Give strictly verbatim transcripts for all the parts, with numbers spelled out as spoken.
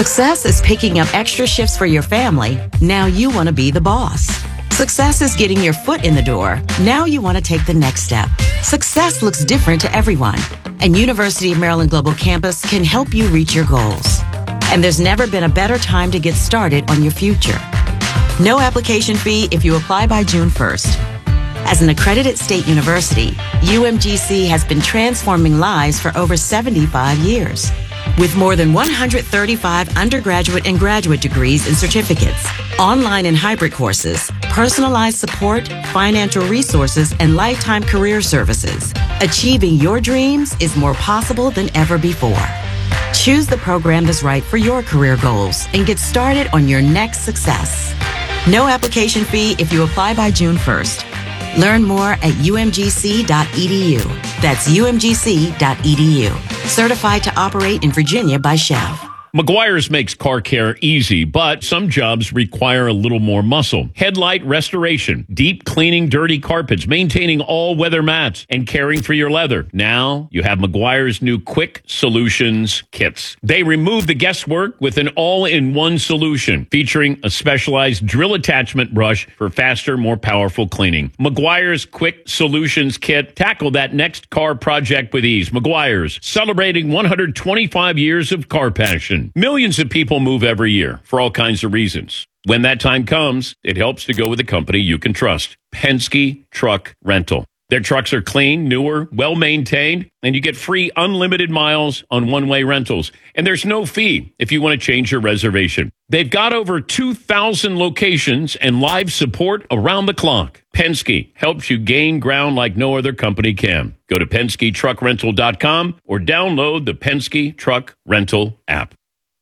Success is picking up extra shifts for your family. Now you want to be the boss. Success is getting your foot in the door. Now you want to take the next step. Success looks different to everyone, and University of Maryland Global Campus can help you reach your goals. And there's never been a better time to get started on your future. No application fee if you apply by June first. As an accredited state university, U M G C has been transforming lives for over seventy-five years. With more than one hundred thirty-five undergraduate and graduate degrees and certificates, online and hybrid courses, personalized support, financial resources, and lifetime career services, achieving your dreams is more possible than ever before. Choose the program that's right for your career goals and get started on your next success. No application fee if you apply by June first. Learn more at U M G C dot E D U. That's U M G C dot E D U. Certified to operate in Virginia by Chev. Meguiar's makes car care easy, but some jobs require a little more muscle. Headlight restoration, deep cleaning dirty carpets, maintaining all weather mats, and caring for your leather. Now you have Meguiar's new Quick Solutions kits. They remove the guesswork with an all-in-one solution featuring a specialized drill attachment brush for faster, more powerful cleaning. Meguiar's Quick Solutions kit. Tackle that next car project with ease. Meguiar's, celebrating one hundred twenty-five years of car passion. Millions of people move every year for all kinds of reasons. When that time comes, it helps to go with a company you can trust. Penske Truck Rental. Their trucks are clean, newer, well-maintained, and you get free unlimited miles on one-way rentals. And there's no fee if you want to change your reservation. They've got over two thousand locations and live support around the clock. Penske helps you gain ground like no other company can. Go to Penske Truck Rental dot com or download the Penske Truck Rental app.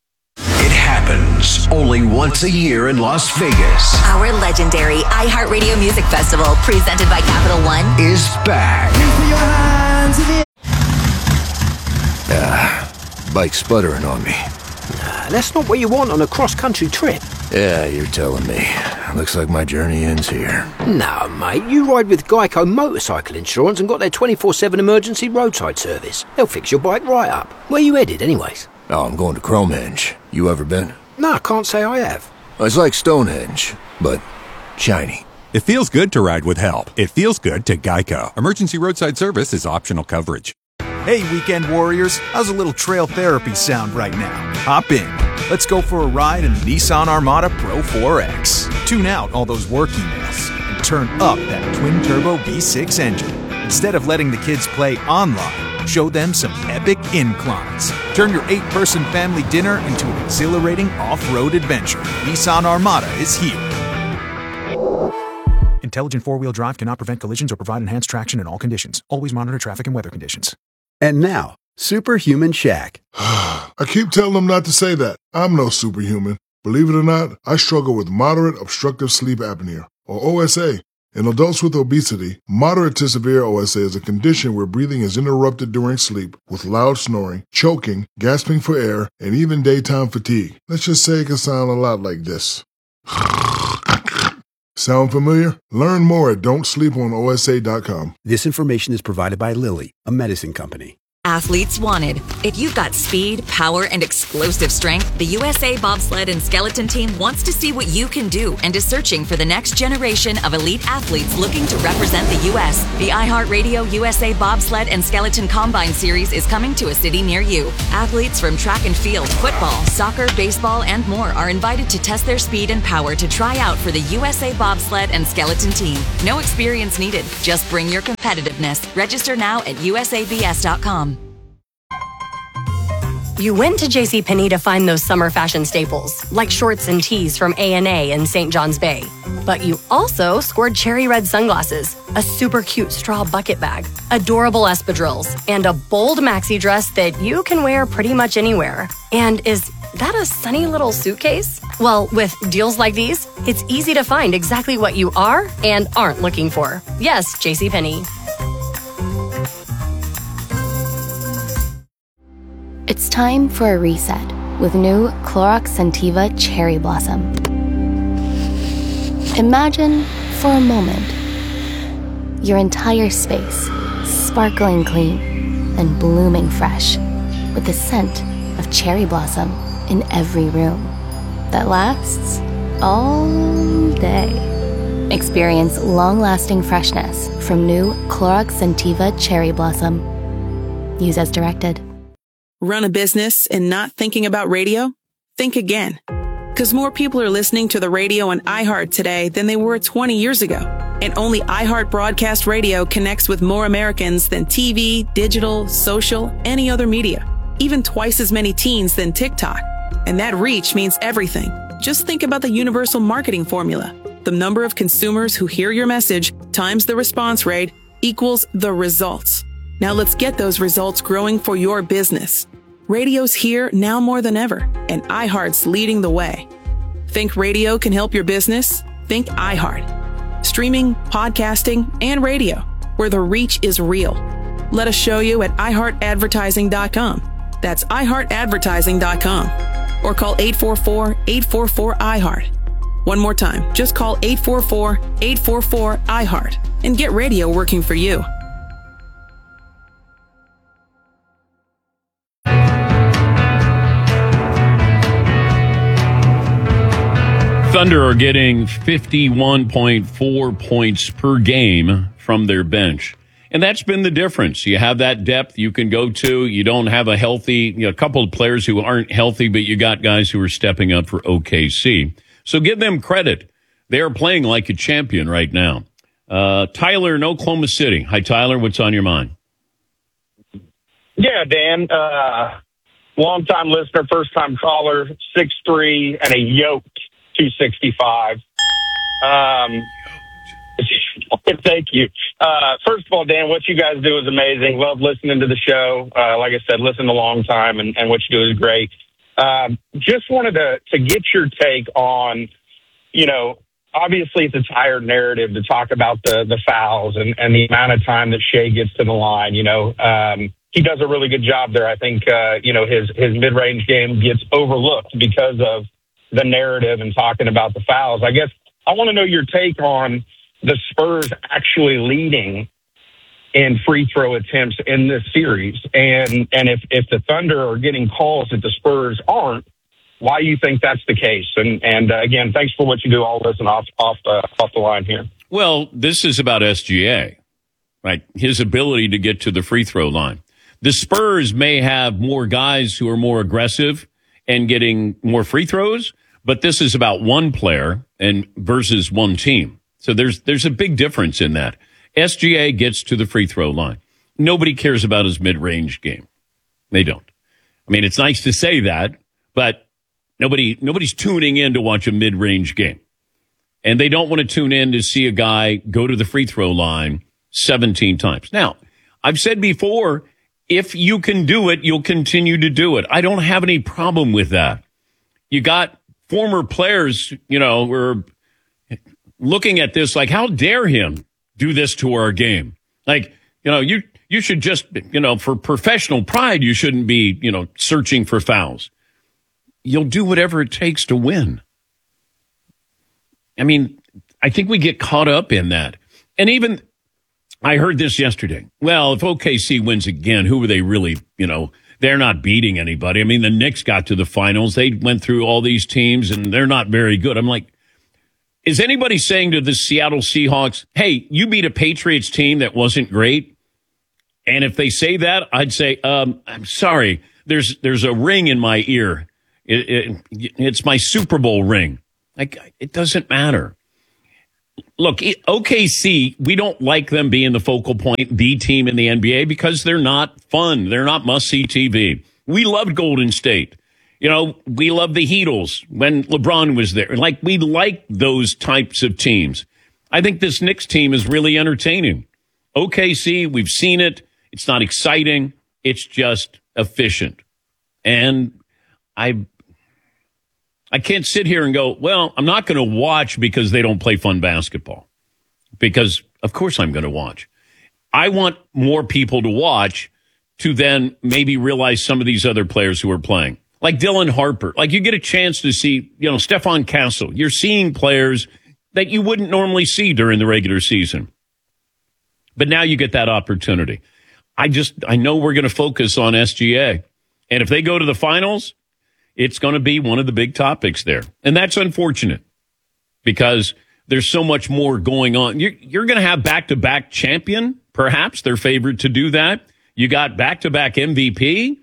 It happens only once a year in Las Vegas. Our legendary iHeartRadio Music Festival, presented by Capital One, is back. Ah, bike sputtering on me. Nah, that's not what you want on a cross-country trip. Yeah, you're telling me. Looks like my journey ends here. No, mate, you ride with Geico Motorcycle Insurance and got their twenty-four seven emergency roadside service. They'll fix your bike right up. Where you headed, anyways? Oh, I'm going to Cromehenge. You ever been? No, I can't say I have. It's like Stonehenge, but shiny. It feels good to ride with help. It feels good to Geico. Emergency roadside service is optional coverage. Hey, weekend warriors, how's a little trail therapy sound right now? Hop in. Let's go for a ride in the Nissan Armada Pro four X. Tune out all those work emails and turn up that twin-turbo V six engine. Instead of letting the kids play online, show them some epic inclines. Turn your eight-person family dinner into an exhilarating off-road adventure. Nissan Armada is here. Intelligent four-wheel drive cannot prevent collisions or provide enhanced traction in all conditions. Always monitor traffic and weather conditions. And now, Superhuman Shaq. I keep telling them not to say that. I'm no superhuman. Believe it or not, I struggle with moderate obstructive sleep apnea, or O S A. In adults with obesity, moderate to severe O S A is a condition where breathing is interrupted during sleep with loud snoring, choking, gasping for air, and even daytime fatigue. Let's just say it can sound a lot like this. Sound familiar? Learn more at don't sleep on O S A dot com. This information is provided by Lilly, a medicine company. Athletes wanted. If you've got speed, power, and explosive strength, the U S A Bobsled and Skeleton Team wants to see what you can do and is searching for the next generation of elite athletes looking to represent the U S The iHeartRadio U S A Bobsled and Skeleton Combine Series is coming to a city near you. Athletes from track and field, football, soccer, baseball, and more are invited to test their speed and power to try out for the U S A Bobsled and Skeleton Team. No experience needed. Just bring your competitiveness. Register now at U S A B S dot com. You went to JCPenney to find those summer fashion staples, like shorts and tees from A and A in Saint John's Bay. But you also scored cherry red sunglasses, a super cute straw bucket bag, adorable espadrilles, and a bold maxi dress that you can wear pretty much anywhere. And is that a sunny little suitcase? Well, with deals like these, it's easy to find exactly what you are and aren't looking for. Yes, JCPenney. It's time for a reset with new Clorox Scentiva Cherry Blossom. Imagine, for a moment, your entire space sparkling clean and blooming fresh with the scent of cherry blossom in every room that lasts all day. Experience long-lasting freshness from new Clorox Scentiva Cherry Blossom. Use as directed. Run a business and not thinking about radio? Think again. Because more people are listening to the radio on iHeart today than they were twenty years ago. And only iHeart Broadcast Radio connects with more Americans than T V, digital, social, any other media. Even twice as many teens than TikTok. And that reach means everything. Just think about the universal marketing formula. The number of consumers who hear your message times the response rate equals the results. Now let's get those results growing for your business. Radio's here now more than ever, and iHeart's leading the way. Think radio can help your business? Think iHeart. Streaming, podcasting, and radio, where the reach is real. Let us show you at i heart advertising dot com. That's i heart advertising dot com. Or call eight four four, eight four four, I heart. One more time, just call eight four four, eight four four, I heart and get radio working for you. Thunder are getting fifty-one point four points per game from their bench. And that's been the difference. You have that depth you can go to. You don't have a healthy, you know, a couple of players who aren't healthy, but you got guys who are stepping up for O K C. So give them credit. They are playing like a champion right now. Uh, Tyler in Oklahoma City. Hi, Tyler. What's on your mind? Yeah, Dan. Uh, long-time listener, first-time caller, six three, and a yoked two sixty-five. Um, thank you. Uh, first of all, Dan, what you guys do is amazing. Love listening to the show. Uh, like I said, listen a long time, and, and what you do is great. Um, just wanted to, to get your take on, you know, obviously it's a tired narrative to talk about the, the fouls and, and the amount of time that Shea gets to the line. You know, um, he does a really good job there. I think, uh, you know, his, his mid-range game gets overlooked because of the narrative and talking about the fouls. I guess I want to know your take on the Spurs actually leading in free throw attempts in this series. And, and if, if the Thunder are getting calls that the Spurs aren't, why you think that's the case? And, and uh, again, thanks for what you do. I'll listen off, off, uh, off the line here. Well, this is about S G A, right? His ability to get to the free throw line. The Spurs may have more guys who are more aggressive and getting more free throws, but this is about one player and versus one team. So there's, there's a big difference in that. S G A gets to the free throw line. Nobody cares about his mid-range game. They don't. I mean, it's nice to say that, but nobody, nobody's tuning in to watch a mid-range game. And they don't want to tune in to see a guy go to the free throw line seventeen times. Now, I've said before, if you can do it, you'll continue to do it. I don't have any problem with that. You got former players, you know, who are looking at this like, how dare him do this to our game? Like, you know, you, you should just, you know, for professional pride, you shouldn't be, you know, searching for fouls. You'll do whatever it takes to win. I mean, I think we get caught up in that. And even, I heard this yesterday. Well, if O K C wins again, who are they really, you know, they're not beating anybody. I mean, the Knicks got to the finals. They went through all these teams, and they're not very good. I'm like, is anybody saying to the Seattle Seahawks, hey, you beat a Patriots team that wasn't great? And if they say that, I'd say, um, I'm sorry, there's there's a ring in my ear. It, it, it's my Super Bowl ring. Like, it doesn't matter. Look, O K C, we don't like them being the focal point, the team in the N B A, because they're not fun. They're not must-see T V. We loved Golden State. You know, we loved the Heatles when LeBron was there. Like, we like those types of teams. I think this Knicks team is really entertaining. O K C, we've seen it. It's not exciting. It's just efficient. And I I can't sit here and go, well, I'm not going to watch because they don't play fun basketball. Because, of course, I'm going to watch. I want more people to watch to then maybe realize some of these other players who are playing. Like Dylan Harper. Like, you get a chance to see, you know, Stephon Castle. You're seeing players that you wouldn't normally see during the regular season. But now you get that opportunity. I just, I know we're going to focus on S G A. And if they go to the finals, it's going to be one of the big topics there. And that's unfortunate because there's so much more going on. You're, you're going to have back-to-back champion, perhaps. They're favored to do that. You got back-to-back M V P.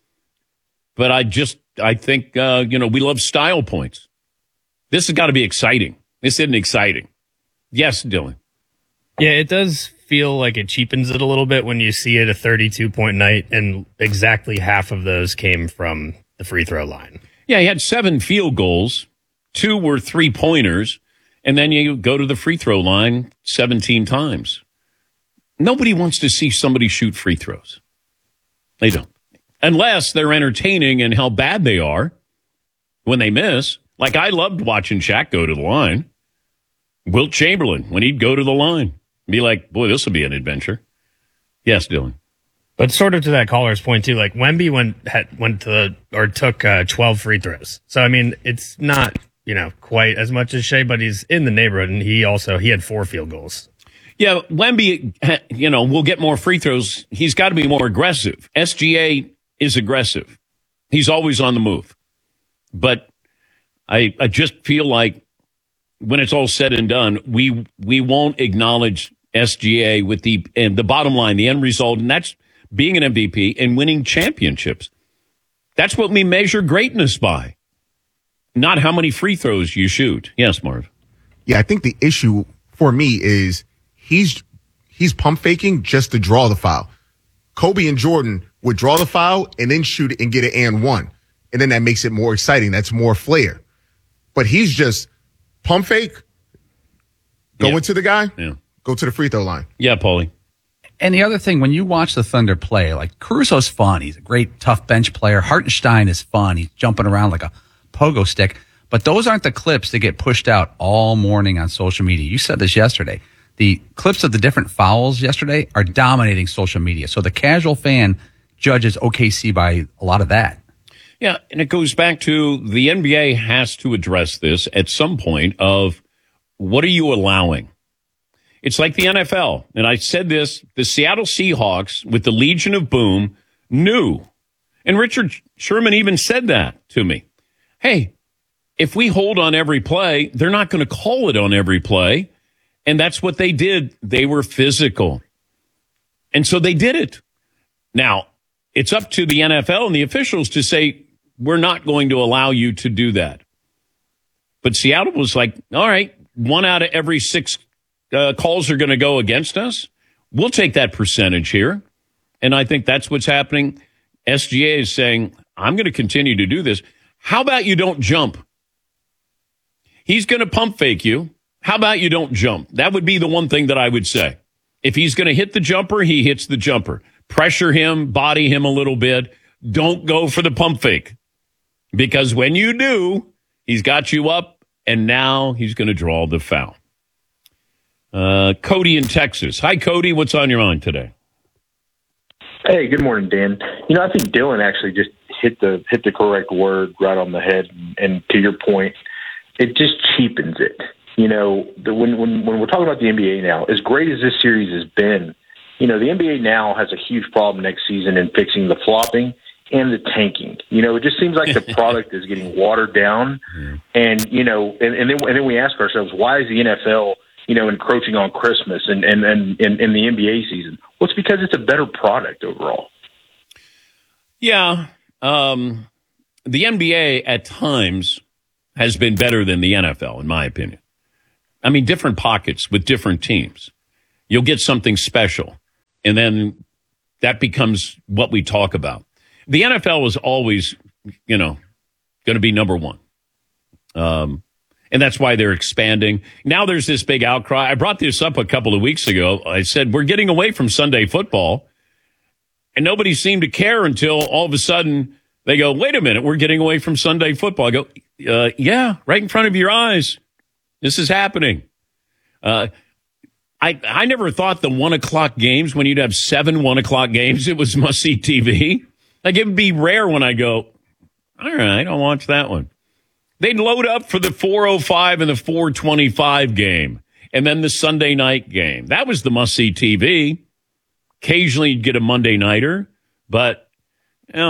But I just, I think, uh, you know, we love style points. This has got to be exciting. This isn't exciting. Yes, Dylan. Yeah, it does feel like it cheapens it a little bit when you see it a thirty-two point night, and exactly half of those came from the free throw line. Yeah, he had seven field goals. Two were three-pointers. And then you go to the free throw line seventeen times. Nobody wants to see somebody shoot free throws. They don't. Unless they're entertaining in how bad they are when they miss. Like, I loved watching Shaq go to the line. Wilt Chamberlain, when he'd go to the line, be like, boy, this will be an adventure. Yes, Dylan. But sort of to that caller's point, too, like, Wemby went, had, went to, or took uh, twelve free throws. So, I mean, it's not, you know, quite as much as Shea, but he's in the neighborhood, and he also, he had four field goals. Yeah, Wemby, you know, will get more free throws. He's got to be more aggressive. S G A is aggressive. He's always on the move. But I I just feel like when it's all said and done, we we won't acknowledge S G A with the and the bottom line, the end result, and that's being an M V P and winning championships. That's what we measure greatness by, not how many free throws you shoot. Yes, Marv. Yeah, I think the issue for me is he's he's pump faking just to draw the foul. Kobe and Jordan would draw the foul and then shoot it and get it and one. And then that makes it more exciting. That's more flair. But he's just pump fake, go yeah. into the guy, yeah. go to the free throw line. Yeah, Paulie. And the other thing, when you watch the Thunder play, like Caruso's fun. He's a great, tough bench player. Hartenstein is fun. He's jumping around like a pogo stick. But those aren't the clips that get pushed out all morning on social media. You said this yesterday. The clips of the different fouls yesterday are dominating social media. So the casual fan judges O K C by a lot of that. Yeah, and it goes back to the N B A has to address this at some point of what are you allowing? It's like the N F L. And I said this, the Seattle Seahawks with the Legion of Boom knew. And Richard Sherman even said that to me. Hey, if we hold on every play, they're not going to call it on every play. And that's what they did. They were physical. And so they did it. Now, it's up to the N F L and the officials to say, we're not going to allow you to do that. But Seattle was like, all right, one out of every six uh, calls are going to go against us. We'll take that percentage here. And I think that's what's happening. S G A is saying, I'm going to continue to do this. How about you don't jump? He's going to pump fake you. How about you don't jump? That would be the one thing that I would say. If he's going to hit the jumper, he hits the jumper. Pressure him, body him a little bit. Don't go for the pump fake. Because when you do, he's got you up, and now he's going to draw the foul. Uh, Cody in Texas. Hi, Cody. What's on your mind today? Hey, good morning, Dan. You know, I think Dylan actually just hit the hit the correct word right on the head. And to your point, it just cheapens it. You know, the, when when when we're talking about the N B A now, as great as this series has been, you know, the N B A now has a huge problem next season in fixing the flopping and the tanking. You know, it just seems like the product is getting watered down. And, you know, and, and then and then we ask ourselves, why is the N F L, you know, encroaching on Christmas and, and, and, and, and the N B A season? Well, it's because it's a better product overall. Yeah. Um, the N B A at times has been better than the N F L, in my opinion. I mean, different pockets with different teams. You'll get something special, and then that becomes what we talk about. The N F L was always, you know, going to be number one. Um, and that's why they're expanding. Now there's this big outcry. I brought this up a couple of weeks ago. I said, we're getting away from Sunday football. And nobody seemed to care until all of a sudden they go, wait a minute, we're getting away from Sunday football. I go, uh, yeah, right in front of your eyes. This is happening. Uh, I I never thought the one o'clock games, when you'd have seven one o'clock games, it was must-see T V. Like, it would be rare when I go, all right, I'll watch that one. They'd load up for the four oh five and the four twenty-five game, and then the Sunday night game. That was the must-see T V. Occasionally you'd get a Monday nighter, but, you know,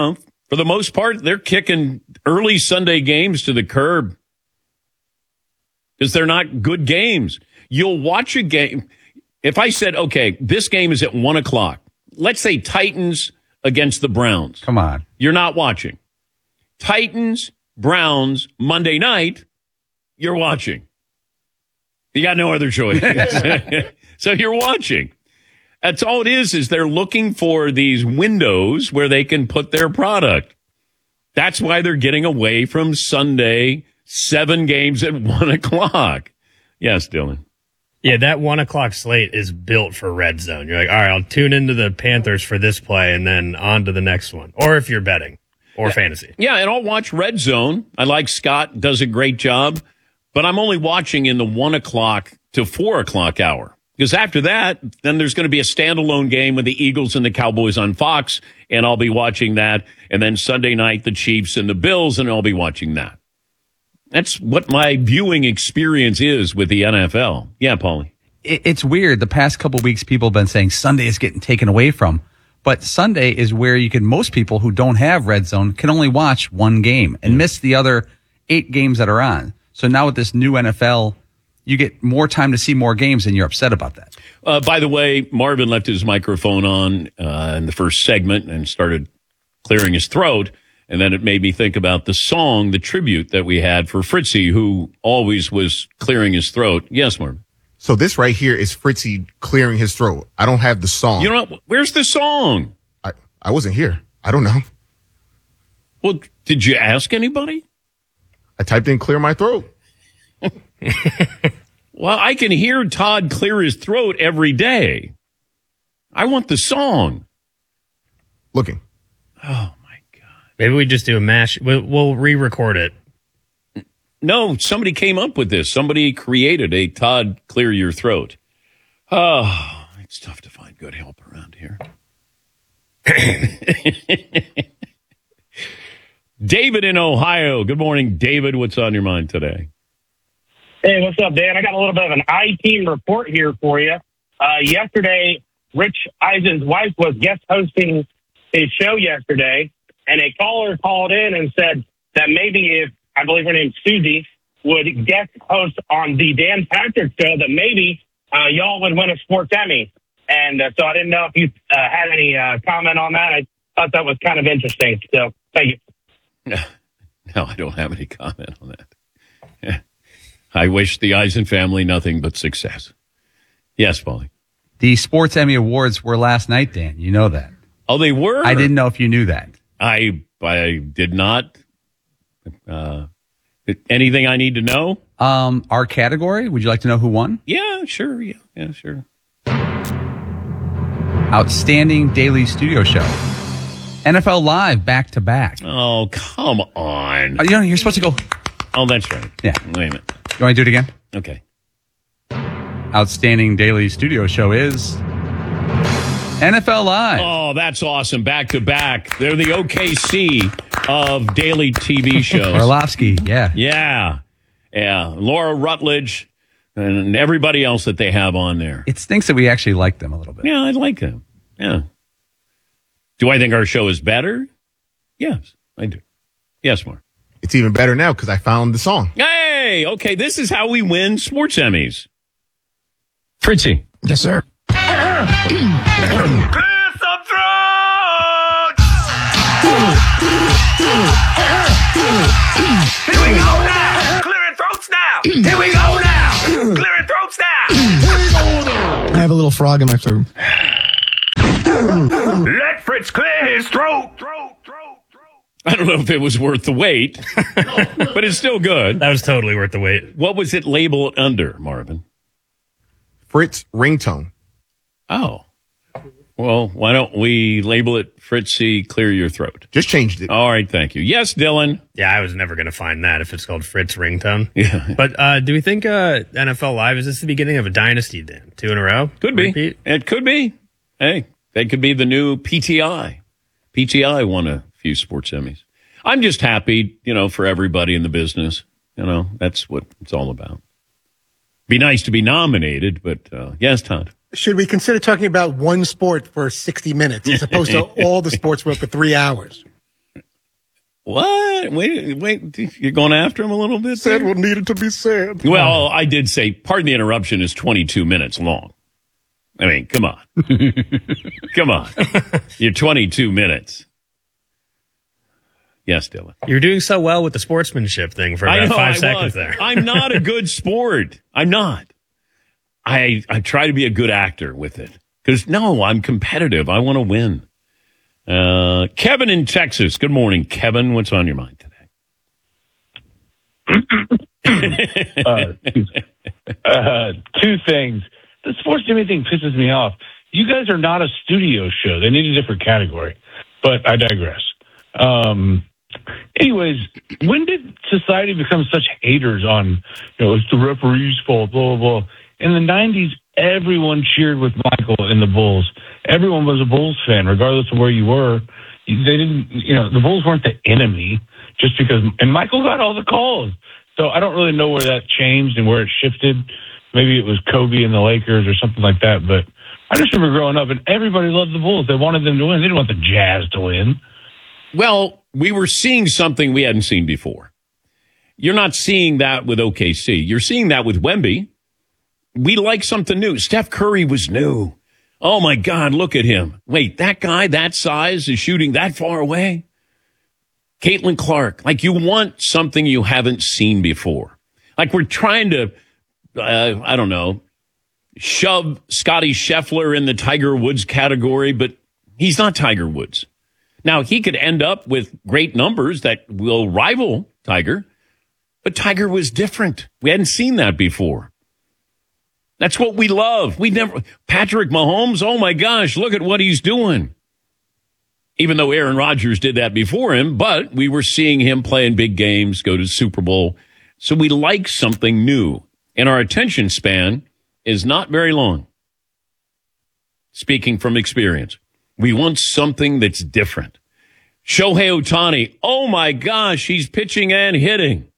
For the most part, they're kicking early Sunday games to the curb because they're not good games. You'll watch a game. If I said, okay, this game is at one o'clock, let's say Titans against the Browns. Come on. You're not watching. Titans, Browns, Monday night, you're watching. You got no other choice. So you're watching. That's all it is, is they're looking for these windows where they can put their product. That's why they're getting away from Sunday, seven games at one o'clock. Yes, Dylan. Yeah, that one o'clock slate is built for red zone. You're like, all right, I'll tune into the Panthers for this play and then on to the next one. Or if you're betting or yeah. fantasy. Yeah, and I'll watch red zone. I like Scott, does a great job. But I'm only watching in the one o'clock to four o'clock hour. Because after that, then there's going to be a standalone game with the Eagles and the Cowboys on Fox, and I'll be watching that. And then Sunday night, the Chiefs and the Bills, and I'll be watching that. That's what my viewing experience is with the N F L. Yeah, Paulie. It's weird. The past couple of weeks, people have been saying Sunday is getting taken away from. But Sunday is where you can, most people who don't have Red Zone can only watch one game and miss the other eight games that are on. So now with this new N F L, you get more time to see more games, and you're upset about that. Uh, by the way, Marvin left his microphone on uh, in the first segment and started clearing his throat. And then it made me think about the song, the tribute that we had for Fritzy, who always was clearing his throat. Yes, Marvin. So this right here is Fritzy clearing his throat. I don't have the song. You know, where's the song? I, I wasn't here. I don't know. Well, did you ask anybody? I typed in clear my throat. Well, I can hear Todd clear his throat every day. I want the song. Looking. Oh, my God. Maybe we just do a mash. We'll, we'll re-record it. No, somebody came up with this. Somebody created a Todd clear your throat. Oh, it's tough to find good help around here. David in Ohio. Good morning, David. What's on your mind today? Hey, what's up, Dan? I got a little bit of an I-team report here for you. Uh, yesterday, Rich Eisen's wife was guest hosting his show yesterday, and a caller called in and said that maybe if, I believe her name's Susie, would guest host on the Dan Patrick show, that maybe uh, y'all would win a Sports Emmy. And uh, so I didn't know if you uh, had any uh, comment on that. I thought that was kind of interesting. So thank you. No, I don't have any comment on that. Yeah. I wish the Eisen family nothing but success. Yes, Paulie. The Sports Emmy Awards were last night, Dan. You know that. Oh, they were? I didn't know if you knew that. I I did not. Uh, anything I need to know? Um, our category, would you like to know who won? Yeah, sure. Yeah, yeah, sure. Outstanding Daily Studio Show. N F L Live back to back. Oh, come on. Uh, you know, you're supposed to go. Oh, that's right. Yeah. Wait a minute. You want to do it again? Okay. Outstanding Daily Studio Show is N F L Live. Oh, that's awesome. Back to back. They're the O K C of daily T V shows. Orlovsky, yeah. Yeah. Yeah. Laura Rutledge and everybody else that they have on there. It stinks that we actually like them a little bit. Yeah, I like them. Yeah. Do I think our show is better? Yes, I do. Yes, Mark. It's even better now because I found the song. Hey, okay, this is how we win Sports Emmys. Fritzy. Yes, sir. Clear some throats! Here we go now! Clearing throats now! Here we go now! Clearing throats now! I have a little frog in my throat. Let Fritz clear his throat! Throat, throat, throat. I don't know if it was worth the wait, but it's still good. That was totally worth the wait. What was it labeled under, Marvin? Fritz ringtone. Oh. Well, why don't we label it Fritzy Clear Your Throat? Just changed it. All right, thank you. Yes, Dylan. Yeah, I was never going to find that if it's called Fritz ringtone. Yeah. But uh, do we think uh, N F L Live, is this the beginning of a dynasty then? Two in a row? Could be. Repeat? It could be. Hey, they could be the new P T I. P T I won a few sports Emmys. I'm just happy, you know, for everybody in the business. You know, that's what it's all about. Be nice to be nominated, but uh, yes, Todd. Should we consider talking about one sport for sixty minutes as opposed to all the sports work for three hours? What? Wait, wait. You're going after him a little bit? Said what needed to be said. Well, I did say, pardon the interruption, is twenty-two minutes long. I mean, come on. Come on. You're twenty-two minutes. Yes, Dylan. You're doing so well with the sportsmanship thing for about I know, five I seconds was. there. I'm not a good sport. I'm not. I I try to be a good actor with it. Because, no, I'm competitive. I want to win. Uh, Kevin in Texas. Good morning, Kevin. What's on your mind today? uh, uh, two things. The sports Jimmy thing pisses me off. You guys are not a studio show. They need a different category. But I digress. Um, anyways, when did society become such haters on, you know, it's the referee's fault, blah, blah, blah. In the nineties, everyone cheered with Michael in the Bulls. Everyone was a Bulls fan, regardless of where you were. They didn't, you know, the Bulls weren't the enemy just because, and Michael got all the calls. So I don't really know where that changed and where it shifted. Maybe it was Kobe and the Lakers or something like that. But I just remember growing up and everybody loved the Bulls. They wanted them to win. They didn't want the Jazz to win. Well, we were seeing something we hadn't seen before. You're not seeing that with O K C. You're seeing that with Wemby. We like something new. Steph Curry was new. Oh, my God, look at him. Wait, that guy that size is shooting that far away? Caitlin Clark, like you want something you haven't seen before. Like we're trying to, uh, I don't know, shove Scotty Scheffler in the Tiger Woods category, but he's not Tiger Woods. Now, he could end up with great numbers that will rival Tiger, but Tiger was different. We hadn't seen that before. That's what we love. We never, Patrick Mahomes, oh my gosh, look at what he's doing. Even though Aaron Rodgers did that before him, but we were seeing him play in big games, go to Super Bowl. So we like something new. And our attention span is not very long. Speaking from experience, we want something that's different. Shohei Ohtani, oh my gosh, he's pitching and hitting.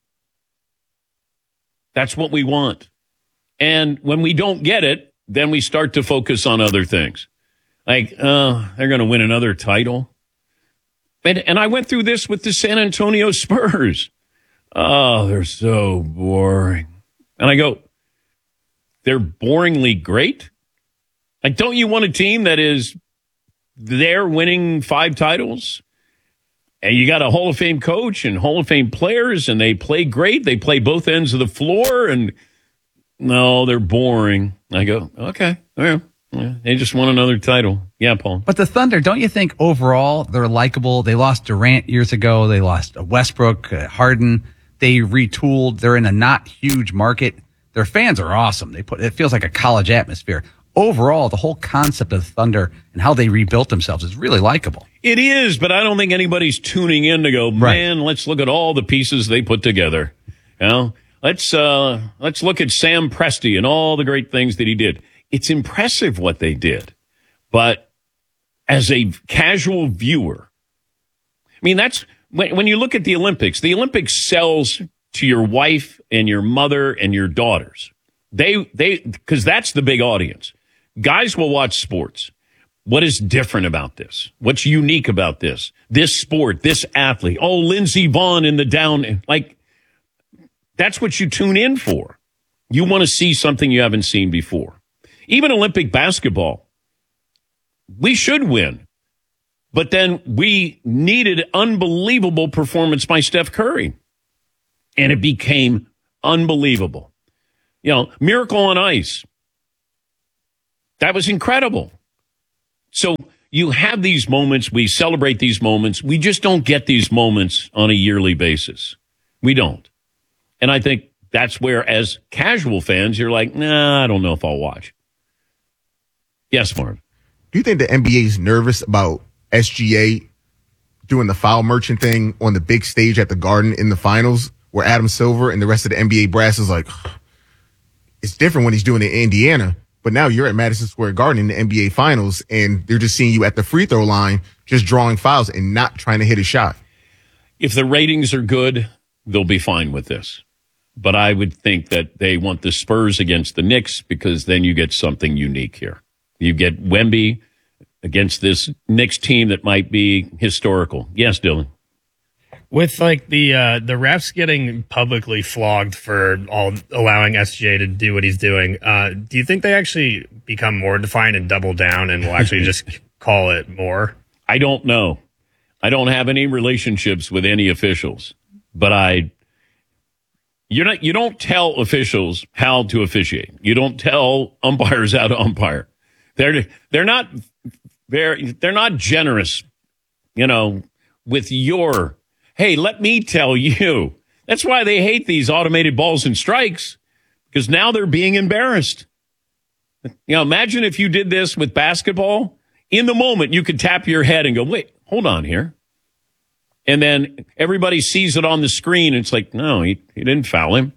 That's what we want. And when we don't get it, then we start to focus on other things. Like, uh, they're going to win another title. And, and I went through this with the San Antonio Spurs. Oh, they're so boring. And I go, they're boringly great? Like, don't you want a team that is there winning five titles? And you got a Hall of Fame coach and Hall of Fame players, and they play great. They play both ends of the floor, and no, they're boring. I go, okay, well, yeah, they just won another title. Yeah, Paul. But the Thunder, don't you think overall they're likable? They lost Durant years ago. They lost Westbrook, uh, Harden. They retooled. They're in a not huge market. Their fans are awesome. They put it feels like a college atmosphere. Overall, the whole concept of the Thunder and how they rebuilt themselves is really likable. It is, but I don't think anybody's tuning in to go, man, right. Let's look at all the pieces they put together. You know, let's uh, let's look at Sam Presti and all the great things that he did. It's impressive what they did, but as a casual viewer, I mean, that's when, when you look at the Olympics. The Olympics sells to your wife and your mother and your daughters. They they because that's the big audience. Guys will watch sports. What is different about this? What's unique about this? This sport, this athlete. Oh, Lindsey Vonn in the down. Like, that's what you tune in for. You want to see something you haven't seen before. Even Olympic basketball. We should win. But then we needed unbelievable performance by Steph Curry. And it became unbelievable. You know, Miracle on Ice. That was incredible. So you have these moments. We celebrate these moments. We just don't get these moments on a yearly basis. We don't. And I think that's where, as casual fans, you're like, nah, I don't know if I'll watch. Yes, Marv. Do you think the N B A is nervous about S G A doing the foul merchant thing on the big stage at the Garden in the finals, where Adam Silver and the rest of the N B A brass is like, it's different when he's doing it in Indiana, but now you're at Madison Square Garden in the N B A finals, and they're just seeing you at the free throw line, just drawing fouls and not trying to hit a shot. If the ratings are good, they'll be fine with this. But I would think that they want the Spurs against the Knicks, because then you get something unique here. You get Wemby against this Knicks team that might be historical. Yes, Dylan. With like the uh, the refs getting publicly flogged for all allowing S J to do what he's doing, uh, do you think they actually become more defiant and double down and will actually just call it more? I don't know. I don't have any relationships with any officials, but I you're not you don't tell officials how to officiate. You don't tell umpires how to umpire. They're they're not they're they're not generous, you know, with your hey, let me tell you. That's why they hate these automated balls and strikes, because now they're being embarrassed. You know, imagine if you did this with basketball. In the moment, you could tap your head and go, wait, hold on here. And then everybody sees it on the screen, and it's like, no, he, he didn't foul him.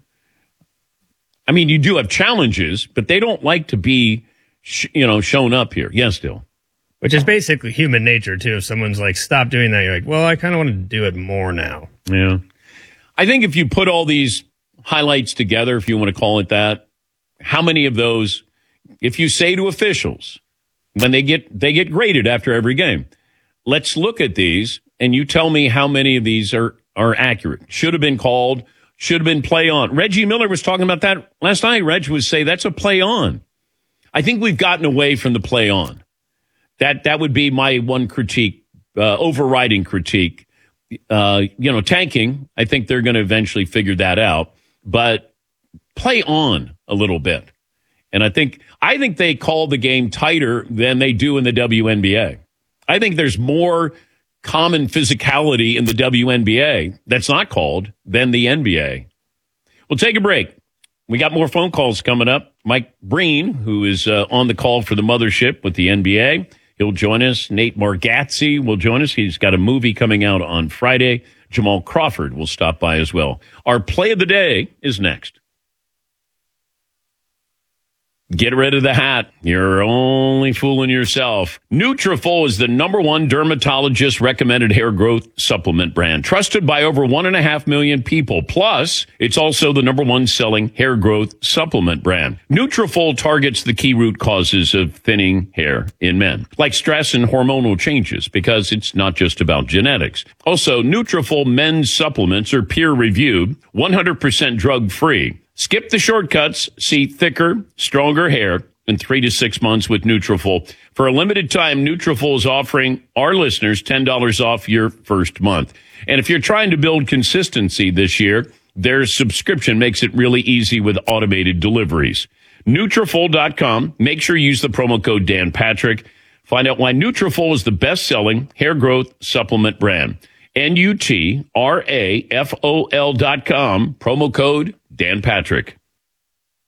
I mean, you do have challenges, but they don't like to be, sh- you know, shown up here. Yes, Dill. Which is basically human nature, too. If someone's like, stop doing that, you're like, well, I kind of want to do it more now. Yeah. I think if you put all these highlights together, if you want to call it that, how many of those, if you say to officials, when they get they get graded after every game, let's look at these, and you tell me how many of these are, are accurate. Should have been called, should have been play on. Reggie Miller was talking about that last night. Reg would say that's a play on. I think we've gotten away from the play on. That that would be my one critique, uh, overriding critique. Uh, you know, tanking, I think they're going to eventually figure that out. But play on a little bit. And I think I think they call the game tighter than they do in the W N B A. I think there's more common physicality in the W N B A that's not called than the N B A. We'll take a break. We got more phone calls coming up. Mike Breen, who is uh, on the call for the mothership with the N B A, he'll join us. Nate Bargatze will join us. He's got a movie coming out on Friday. Jamal Crawford will stop by as well. Our play of the day is next. Get rid of the hat. You're only fooling yourself. Nutrafol is the number one dermatologist recommended hair growth supplement brand, trusted by over one and a half million people. Plus, it's also the number one selling hair growth supplement brand. Nutrafol targets the key root causes of thinning hair in men, like stress and hormonal changes, because it's not just about genetics. Also, Nutrafol men's supplements are peer-reviewed, one hundred percent drug-free. Skip the shortcuts, see thicker, stronger hair in three to six months with Nutrafol. For a limited time, Nutrafol is offering our listeners ten dollars off your first month. And if you're trying to build consistency this year, their subscription makes it really easy with automated deliveries. Nutrafol dot com. Make sure you use the promo code Dan Patrick. Find out why Nutrafol is the best-selling hair growth supplement brand. N U T R A F O L dot com. Promo code Dan Patrick.